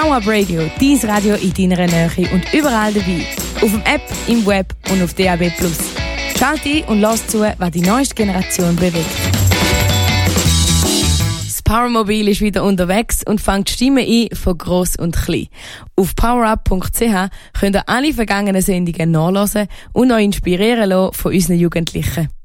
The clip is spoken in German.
Power Up Radio, dein Radio in deiner Nähe und überall dabei. Auf dem App, im Web und auf DAB+. Schalt ein und lass zu, was die neueste Generation bewegt. Das Powermobil ist wieder unterwegs und fängt Stimmen ein von gross und klein. Auf powerup.ch könnt ihr alle vergangenen Sendungen nachhören und euch inspirieren lassen von unseren Jugendlichen.